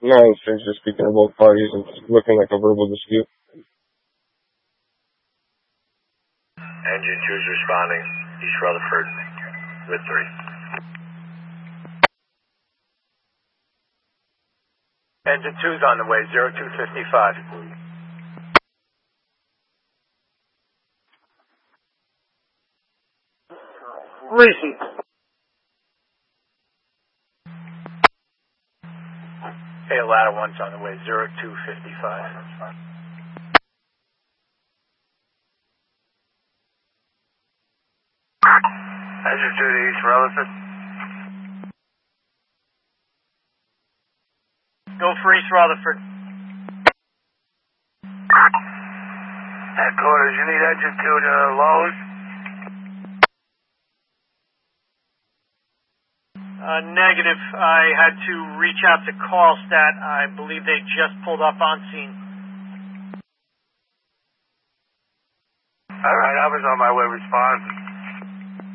No, it's just speaking to both parties and it's looking like a verbal dispute. Engine 2's responding, East Rutherford, with 3. Engine 2's on the way, 0255. Reese. Hey, ladder 1's on the way, 0255. Engine 2 to East Rutherford. Go for East Rutherford. Headquarters, you need engine 2 to Lowe's? Negative. I had to reach out to Carlstadt. I believe they just pulled up on scene. All right, I was on my way responding.